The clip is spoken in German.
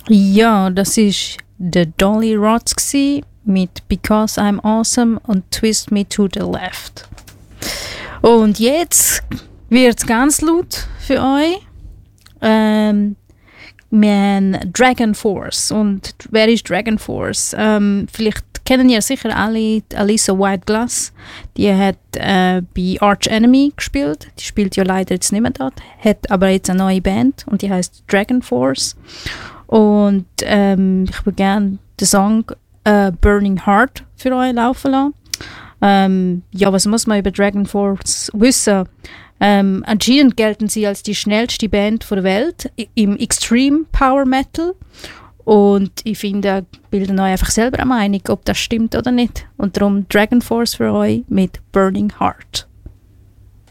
Ja, das ist der Dolly Rots gsi mit Because I'm Awesome und Twist Me to the Left. Und jetzt wird es ganz laut für euch. Wir haben Dragon Force. Und wer ist Dragon Force? Vielleicht kennen ja sicher alle Alissa White-Glass. Die hat bei Arch Enemy gespielt. Die spielt ja leider jetzt nicht mehr dort. Hat aber jetzt eine neue Band und die heißt Dragon Force. Und ich würde gerne den Song Burning Heart für euch laufen lassen. Ja, was muss man über Dragon Force wissen? Anscheinend gelten sie als die schnellste Band der Welt im Extreme Power Metal. Und ich finde, bilden euch einfach selber eine Meinung, ob das stimmt oder nicht. Und darum Dragon Force für euch mit Burning Heart.